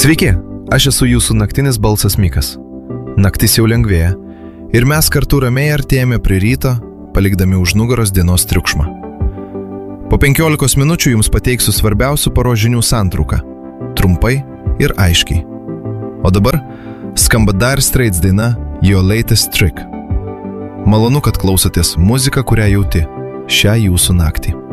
Sveiki, aš esu jūsų naktinis balsas Mikas. Naktis jau lengvėja ir mes kartu ramiai artėjame prie ryto, palikdami už nugaros dienos triukšmą. Po 15 minučių jums pateiksiu svarbiausių paros žinių santrauką, trumpai ir aiškiai. O dabar skamba Dire Straits daina Your Latest Trick. Malonu, kad klausotės muziką, kurią jauti šią jūsų naktį.